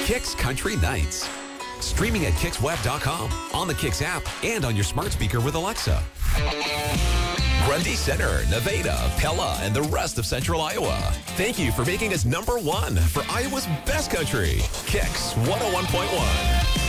Kix Country Nights. Streaming at KixWeb.com, on the Kix app, and on your smart speaker with Alexa. Grundy Center, Nevada, Pella, and the rest of Central Iowa. Thank you for making us #1 for Iowa's best country. Kix 101.1.